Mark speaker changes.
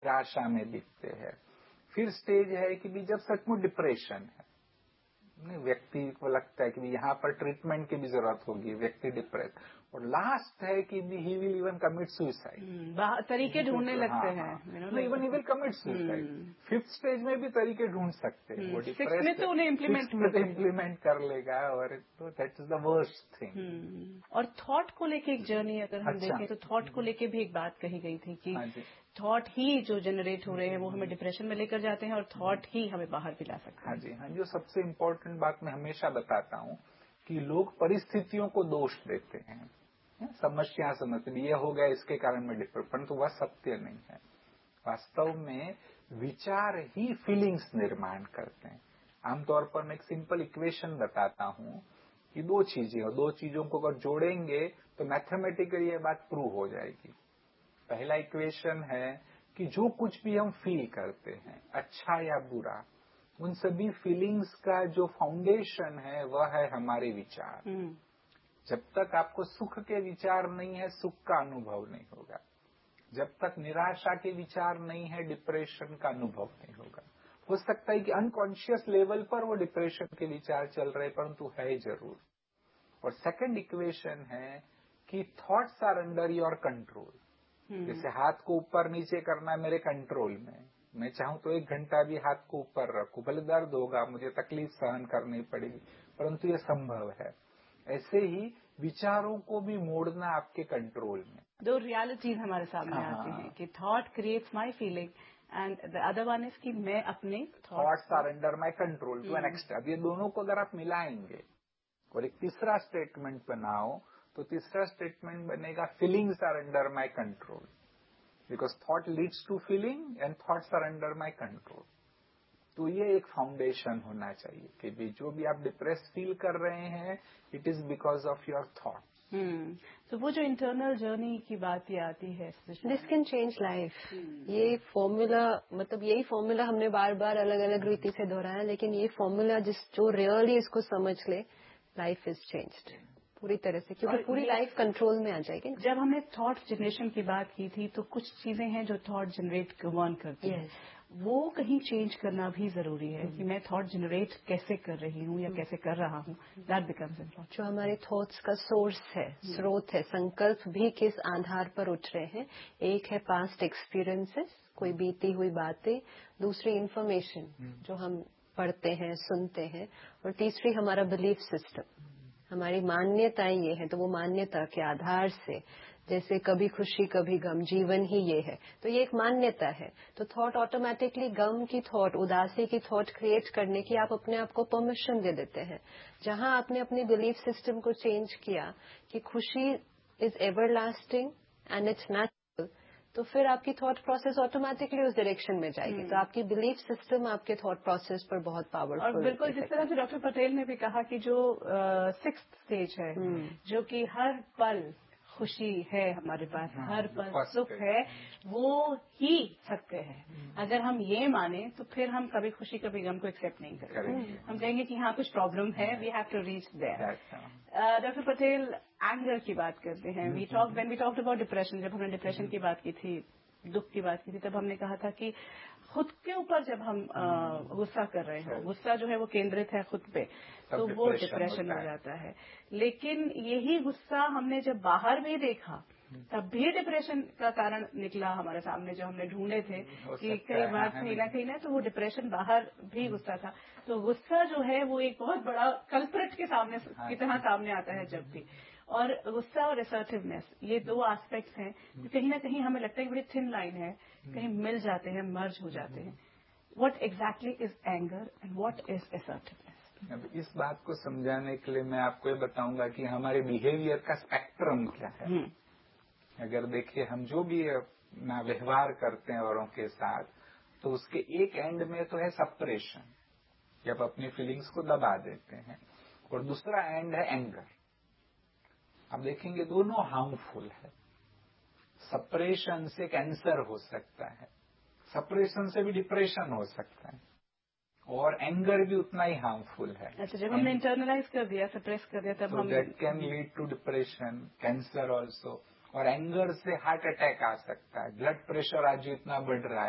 Speaker 1: निराशा में दिखते हैं। फिर स्टेज है कि भी जब सचमुच डिप्रेशन है, व्यक्ति को लगता है कि यहाँ पर ट्रीटमेंट की भी जरूरत होगी, व्यक्ति डिप्रेस। और लास्ट है कि he will even commit suicide,
Speaker 2: तरीके ढूंढने लगते हैं,
Speaker 1: even he will commit suicide. Fifth stage में भी तरीके ढूंढ सकते हैं, वो डिप्रेस
Speaker 2: में तो उन्हें
Speaker 1: इम्प्लीमेंट कर लेगा, और तो that is the worst thing.
Speaker 2: और थॉट को लेके एक जर्नी अगर हम देखें तो थॉट को लेके भी एक बात कही गई थी कि थॉट ही जो जनरेट हो रहे हैं वो हमें डिप्रेशन में लेकर जाते हैं, और थॉट ही हमें बाहर भी ला सकते हैं।
Speaker 1: हाँ जी, जो सबसे इम्पोर्टेंट बात मैं हमेशा बताता हूँ कि लोग परिस्थितियों को दोष देते हैं, समस्या समझते ये हो गया इसके कारण मैं डिप्रेस, परंतु वह सत्य नहीं है। वास्तव में विचार ही फीलिंग्स निर्माण करते हैं। आमतौर पर मैं एक सिंपल इक्वेशन बताता हूँ कि दो चीजों को अगर जोड़ेंगे तो मैथमेटिकली ये बात प्रूव हो जाएगी। पहला इक्वेशन है कि जो कुछ भी हम फील करते हैं, अच्छा या बुरा, उन सभी फीलिंग्स का जो फाउंडेशन है वह है हमारे विचार। जब तक आपको सुख के विचार नहीं है, सुख का अनुभव नहीं होगा। जब तक निराशा के विचार नहीं है, डिप्रेशन का अनुभव नहीं होगा। हो सकता है कि अनकॉन्शियस लेवल पर वो डिप्रेशन के विचार चल रहे, परंतु है जरूर। और सेकंड इक्वेशन है कि thoughts are under your control. जैसे हाथ को ऊपर नीचे करना मेरे कंट्रोल में, मैं चाहूं तो 1 घंटा भी हाथ को ऊपर रखूं, भले दर्द होगा, मुझे तकलीफ सहन करनी पड़ेगी, परंतु ये संभव है। ऐसे ही विचारों को भी मोड़ना आपके कंट्रोल में।
Speaker 2: दो रियलिटीज हमारे सामने आती हैं कि thought creates my feeling and the other one is कि मैं अपने
Speaker 1: thoughts are under my control to an extent. अब ये दोनों को अगर आप मिलाएंगे और एक तीसरा स्टेटमेंट बनाओ, तो तीसरा स्टेटमेंट बनेगा feelings are under my control, because thought leads to feeling and thoughts are under my control. तो ये एक फाउंडेशन होना चाहिए कि भी जो भी आप डिप्रेस फील कर रहे हैं, it is because of your thought.
Speaker 2: तो वो जो इंटरनल जर्नी की बात ये आती है,
Speaker 3: दिस कैन चेंज लाइफ। ये फॉर्मूला, मतलब यही फॉर्मूला हमने बार बार अलग अलग रीति से दोहराया, लेकिन ये फॉर्मूला जो रियली इसको समझ ले, लाइफ इज चेंज्ड पूरी तरह से, क्योंकि पूरी लाइफ कंट्रोल में आ जाएगी।
Speaker 2: जब हमने थॉट जनरेशन की बात की थी, तो कुछ चीजें हैं जो थॉट जनरेट गवर्न करती हैं, वो कहीं चेंज करना भी जरूरी है कि मैं थॉट जनरेट कैसे कर रही हूँ या कैसे कर रहा हूँ। That becomes important.
Speaker 3: जो हमारे थॉट्स का सोर्स है, स्रोत है, संकल्प भी किस आधार पर उठ रहे हैं। एक है पास्ट एक्सपीरियंसेस, कोई बीती हुई बातें, दूसरी इंफॉर्मेशन जो हम पढ़ते हैं, सुनते हैं, और तीसरी हमारा बिलीफ सिस्टम, हमारी मान्यताएं ये है। तो वो मान्यता के आधार से, जैसे कभी खुशी कभी गम, जीवन ही ये है, तो ये एक मान्यता है। तो थॉट ऑटोमेटिकली गम की थॉट, उदासी की थॉट क्रिएट करने की आप अपने आप को परमिशन दे देते हैं। जहां आपने अपनी बिलीफ सिस्टम को चेंज किया कि खुशी is everlasting and it's natural, तो फिर आपकी थॉट प्रोसेस ऑटोमेटिकली उस डायरेक्शन में जाएगी। तो आपकी बिलीफ सिस्टम आपके थॉट प्रोसेस पर बहुत पावरफुल।
Speaker 2: और बिल्कुल जिस तरह से डॉक्टर पटेल ने भी कहा कि जो 6th स्टेज है, जो कि हर पल खुशी है हमारे पास, हर पल सुख है, वो ही सत्य है। अगर हम ये माने तो फिर हम कभी खुशी कभी गम को एक्सेप्ट नहीं करेंगे। हम कहेंगे कि हाँ कुछ प्रॉब्लम है, we have to reach there. Doctor Patel anger की बात करते हैं। When we talked about depression, जब हमने डिप्रेशन की बात की थी, दुख की बात की थी, तब हमने कहा था कि खुद के ऊपर जब हम गुस्सा कर रहे हो, गुस्सा जो है वो केंद्रित है खुद पे, तो वो डिप्रेशन हो जाता है। लेकिन यही गुस्सा हमने जब बाहर भी देखा, तब भी डिप्रेशन का कारण निकला हमारे सामने, जो हमने ढूंढे थे कि कई बार कहीं ना तो वो डिप्रेशन बाहर भी गुस्सा था। तो गुस्सा जो है वो एक बहुत बड़ा कल्प्रिट के सामने की तरह सामने आता है जब भी। और गुस्सा और असर्टिवनेस, ये दो एस्पेक्ट्स हैं जो कहीं ना कहीं हमें लगता है कि बड़ी थिन लाइन है, कहीं मिल जाते हैं, मर्ज हो जाते हैं। What exactly is anger and what is assertiveness?
Speaker 1: अब इस बात को समझाने के लिए मैं आपको ये बताऊंगा कि हमारे बिहेवियर का स्पेक्ट्रम क्या है। अगर देखिए, हम जो भी ना व्यवहार करते हैं औरों के साथ, तो उसके एक एंड में तो है सप्रेशन, कि आप अपनी फीलिंग्स को दबा देते हैं, और दूसरा एंड है एंगर। आप देखेंगे दोनों हार्मफुल है। सप्रेशन से कैंसर हो सकता है, सप्रेशन से भी डिप्रेशन हो सकता है, और एंगर भी उतना ही हार्मफुल है।
Speaker 2: अच्छा, जब हमने इंटरनलाइज कर दिया, सप्रेस कर दिया, तब हम
Speaker 1: that can lead to depression, cancer also. और एंगर से हार्ट अटैक आ सकता है, ब्लड प्रेशर आज जो इतना बढ़ रहा है।